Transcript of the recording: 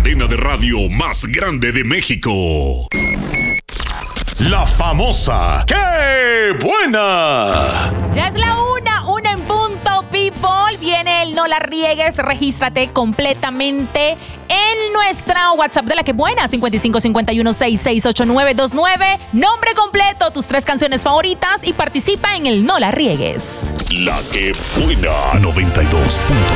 cadena de radio más grande de México. La famosa ¡Qué buena! Ya es la una en punto, people. Viene el No la riegues. Regístrate completamente en nuestra WhatsApp de La Que Buena, 5551668929. Nombre completo, tus 3 canciones favoritas y participa en el No la riegues. La Que Buena 92.5.